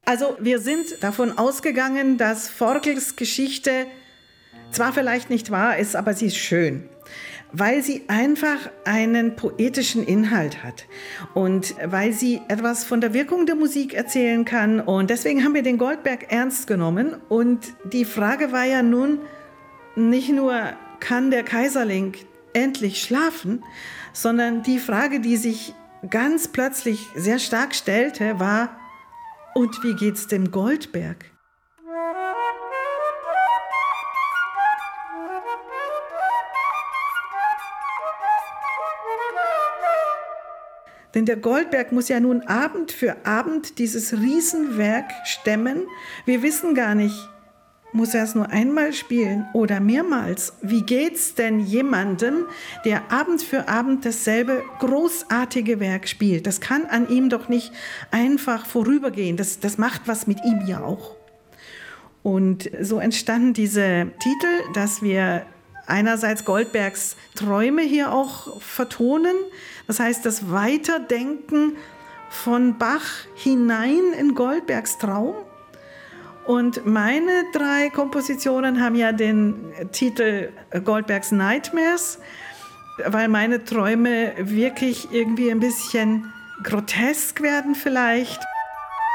Also wir sind davon ausgegangen, dass Forkels Geschichte zwar vielleicht nicht wahr ist, aber sie ist schön, weil sie einfach einen poetischen Inhalt hat und weil sie etwas von der Wirkung der Musik erzählen kann. Und deswegen haben wir den Goldberg ernst genommen. Und die Frage war ja nun nicht nur, kann der Kaiserling endlich schlafen, sondern die Frage, die sich ganz plötzlich sehr stark stellte, war, und wie geht's dem Goldberg? Denn der Goldberg muss ja nun Abend für Abend dieses Riesenwerk stemmen. Wir wissen gar nicht, muss er es nur einmal spielen oder mehrmals? Wie geht's denn jemandem, der Abend für Abend dasselbe großartige Werk spielt? Das kann an ihm doch nicht einfach vorübergehen. Das macht was mit ihm ja auch. Und so entstanden diese Titel, dass wir einerseits Goldbergs Träume hier auch vertonen. Das heißt, das Weiterdenken von Bach hinein in Goldbergs Traum. Und meine 3 Kompositionen haben ja den Titel Goldbergs Nightmares, weil meine Träume wirklich irgendwie ein bisschen grotesk werden vielleicht.